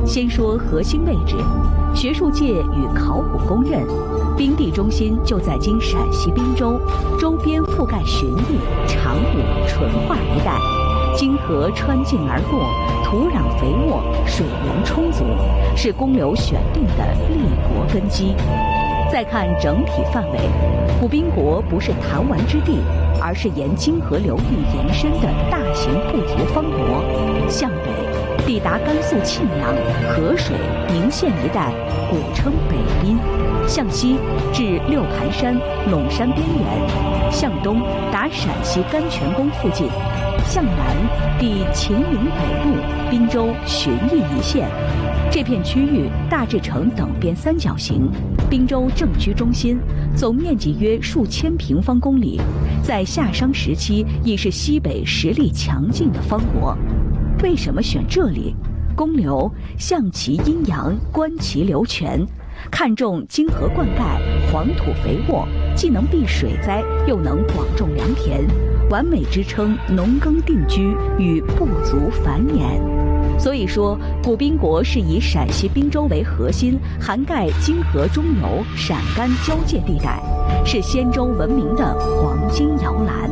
先说核心位置，学术界与考古公认，冰地中心就在今陕西滨州，周边覆盖旬邑、长武、淳化一带，泾河穿境而过，土壤肥沃，水源充足，是公刘选定的立国根基。再看整体范围，古宾国不是弹丸之地，而是沿泾河流域延伸的大型部族方国。向北抵达甘肃沁阳、河水、宁县一带，古称北滨；向西至六盘山、陇山边缘；向东达陕西甘泉宫附近；向南抵秦岭北路、滨州旬邑一线。这片区域大致呈等边三角形，滨州正居中心，总面积约数千平方公里，在夏商时期已是西北实力强劲的方国。为什么选这里？公刘象其阴阳，观其流泉，看重泾河灌溉，黄土肥沃，既能避水灾，又能广种良田，完美支撑农耕定居与部族繁衍。所以说，古宾国是以陕西滨州为核心，涵盖泾河中游、陕甘交界地带，是先周文明的黄金摇篮。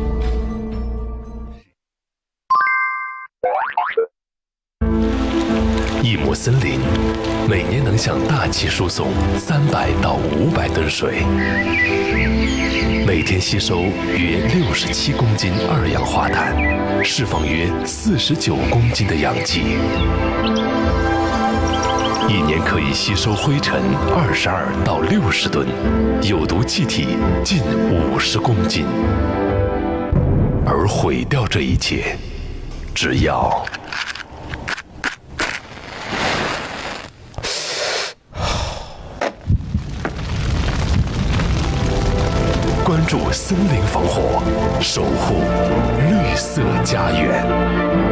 一亩森林每年能向大气输送300到500吨水，每天吸收约67公斤二氧化碳，释放约49公斤的氧气，一年可以吸收灰尘22到60吨，有毒气体近50公斤。而毁掉这一切，只要关注森林防火，守护绿色家园。